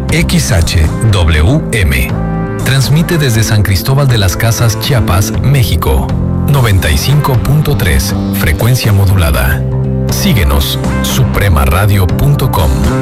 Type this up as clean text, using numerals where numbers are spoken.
XHWM. Transmite desde San Cristóbal de las Casas, Chiapas, México. 95.3, frecuencia modulada. Síguenos, supremaradio.com.